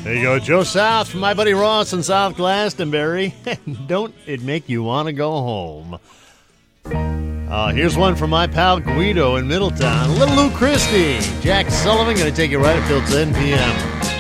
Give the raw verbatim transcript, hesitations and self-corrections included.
There you go, Joe South from my buddy Ross in South Glastonbury. Don't it make you want to go home? Uh, here's one from my pal Guido in Middletown. Little Lou Christie. Jack Sullivan going to take you right up till ten p.m.